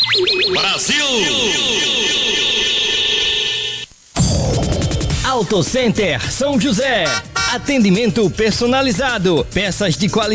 Brasil! Auto Center São José. Atendimento personalizado. Peças de qualidade.